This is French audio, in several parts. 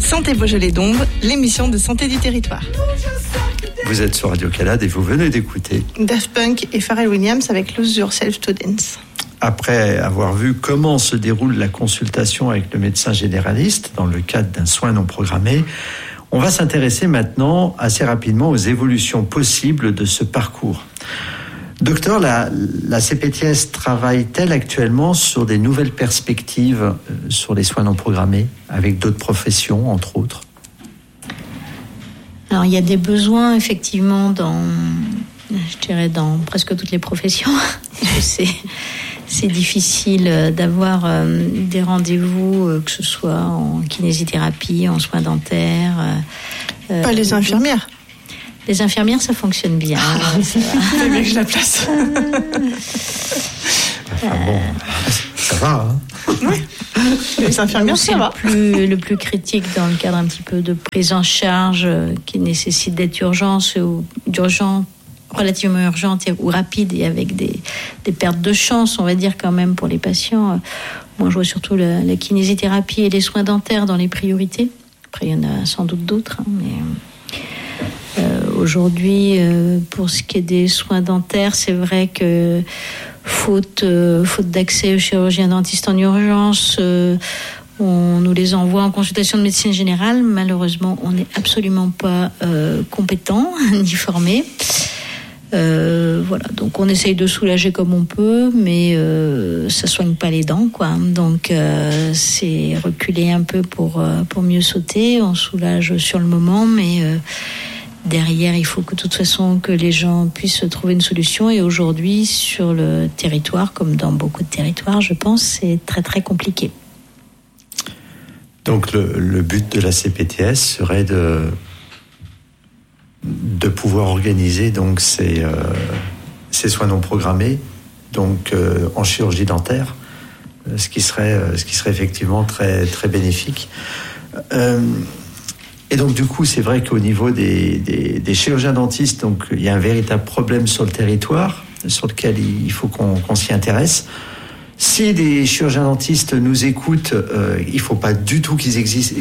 Santé Beaujolais-Dombes, l'émission de santé du territoire. Vous êtes sur Radio-Canada et vous venez d'écouter Daft Punk et Pharrell Williams avec Lose Yourself to Dance. Après avoir vu comment se déroule la consultation avec le médecin généraliste dans le cadre d'un soin non programmé, on va s'intéresser maintenant assez rapidement aux évolutions possibles de ce parcours. Docteur, la CPTS travaille-t-elle actuellement sur des nouvelles perspectives sur les soins non programmés avec d'autres professions, entre autres ? Alors, il y a des besoins, effectivement, dans presque toutes les professions. C'est difficile d'avoir des rendez-vous, que ce soit en kinésithérapie, en soins dentaires. Pas les infirmières. Les infirmières, ça fonctionne bien. C'est bien que je la place. Ça va, hein ? Oui. Les infirmières, ça va. Le plus critique dans le cadre un petit peu de prise en charge qui nécessite d'être relativement urgente ou rapide et avec des pertes de chance, on va dire quand même pour les patients. Moi, je vois surtout la kinésithérapie et les soins dentaires dans les priorités. Après, il y en a sans doute d'autres, hein, mais aujourd'hui, pour ce qui est des soins dentaires, c'est vrai que faute d'accès aux chirurgiens dentistes en urgence, on nous les envoie en consultation de médecine générale. Malheureusement, on n'est absolument pas compétent ni formé. Voilà, donc on essaye de soulager comme on peut, mais ça soigne pas les dents, quoi. Donc c'est reculer un peu pour mieux sauter. On soulage sur le moment, mais derrière, il faut que de toute façon que les gens puissent trouver une solution. Et aujourd'hui, sur le territoire, comme dans beaucoup de territoires, je pense, c'est très très compliqué. Donc le but de la CPTS serait de pouvoir organiser donc ces soins non programmés, donc en chirurgie dentaire, ce qui serait effectivement très très bénéfique. Et donc du coup, c'est vrai qu'au niveau des chirurgiens dentistes, donc il y a un véritable problème sur le territoire, sur lequel il faut qu'on s'y intéresse. Si des chirurgiens dentistes nous écoutent, il ne faut pas du tout qu'ils hésitent.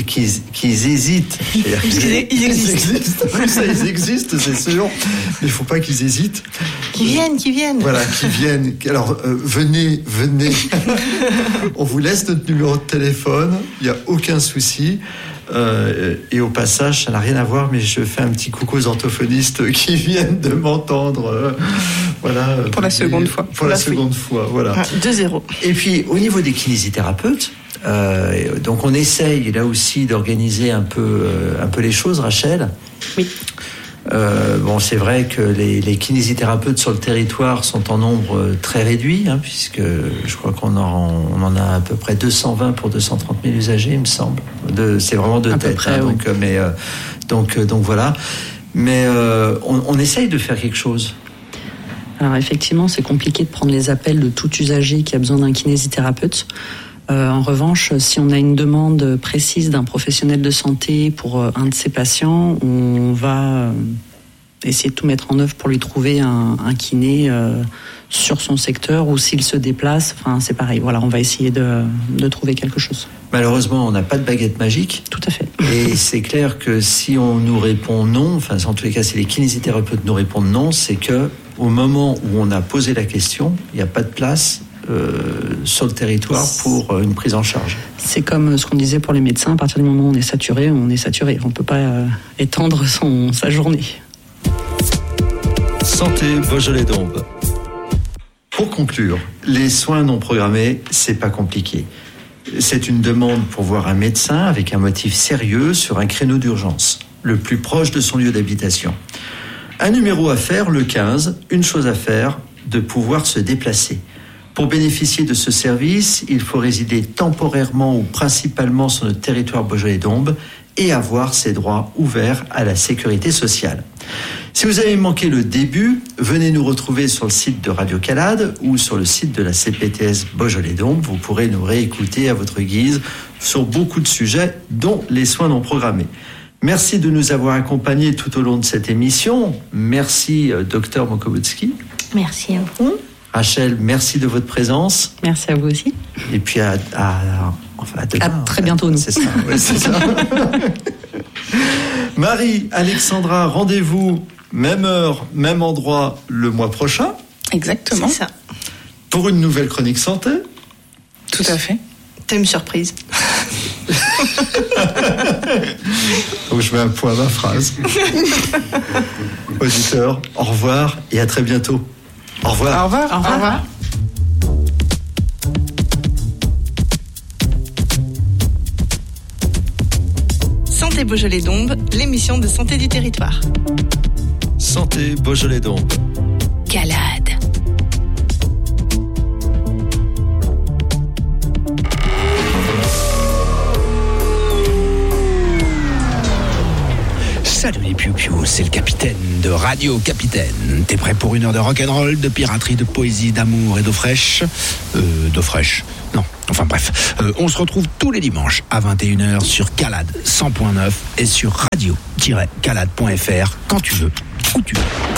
Ils existent. Ça, ils existent, c'est sûr. Mais il ne faut pas qu'ils hésitent. Qui viennent. Voilà, qui viennent. Alors, venez. On vous laisse notre numéro de téléphone. Il n'y a aucun souci. Et au passage, ça n'a rien à voir, mais je fais un petit coucou aux orthophonistes qui viennent de m'entendre. Voilà. Pour la seconde fois. Pour la seconde fois, voilà. 2-0. Et puis, au niveau des kinésithérapeutes, donc on essaye là aussi d'organiser un peu les choses, Rachel. Oui. Bon, c'est vrai que les kinésithérapeutes sur le territoire sont en nombre très réduit, hein, puisque je crois qu'on en a à peu près 220 pour 230 000 usagers, il me semble. C'est vraiment de tête. Près, hein, oui. Donc voilà. Mais on essaye de faire quelque chose. Alors effectivement, c'est compliqué de prendre les appels de tout usager qui a besoin d'un kinésithérapeute. En revanche, si on a une demande précise d'un professionnel de santé pour un de ses patients, on va essayer de tout mettre en œuvre pour lui trouver un kiné sur son secteur, ou s'il se déplace, enfin c'est pareil. Voilà, on va essayer de trouver quelque chose. Malheureusement, on n'a pas de baguette magique. Tout à fait. Et c'est clair que si on nous répond non, enfin en tous les cas, si les kinésithérapeutes nous répondent non, c'est que au moment où on a posé la question, il n'y a pas de place sur le territoire pour une prise en charge. C'est comme ce qu'on disait pour les médecins, à partir du moment où on est saturé. On ne peut pas étendre sa journée. Santé Beaujolais-Dombes. Pour conclure, les soins non programmés, c'est pas compliqué. C'est une demande pour voir un médecin avec un motif sérieux sur un créneau d'urgence, le plus proche de son lieu d'habitation. Un numéro à faire, le 15, une chose à faire, de pouvoir se déplacer. Pour bénéficier de ce service, il faut résider temporairement ou principalement sur notre territoire Beaujolais-Dombes et avoir ses droits ouverts à la sécurité sociale. Si vous avez manqué le début, venez nous retrouver sur le site de Radio-Canada ou sur le site de la CPTS Beaujolais-Dombes. Vous pourrez nous réécouter à votre guise sur beaucoup de sujets, dont les soins non programmés. Merci de nous avoir accompagnés tout au long de cette émission. Merci, Dr Mokobutski. Merci à vous. Rachel, merci de votre présence. Merci à vous aussi. Et puis à Enfin, demain, très bientôt, nous. C'est ça, ouais, c'est ça. Marie, Alexandra, rendez-vous, même heure, même endroit, le mois prochain. Exactement. C'est ça. Pour une nouvelle chronique santé. Tout à fait. Thème surprise. Donc je mets un point à ma phrase. Auditeurs, au revoir et à très bientôt. Au revoir. Au revoir. Au revoir. Santé Beaujolais-Dombes, l'émission de santé du territoire. Santé Beaujolais-Dombes. Calade. Salut les piou-piou, c'est le capitaine de Radio Capitaine. T'es prêt pour une heure de rock'n'roll, de piraterie, de poésie, d'amour et d'eau fraîche d'eau fraîche, non, enfin bref. On se retrouve tous les dimanches à 21h sur Calade 100.9 et sur radio-calade.fr quand tu veux, où tu veux.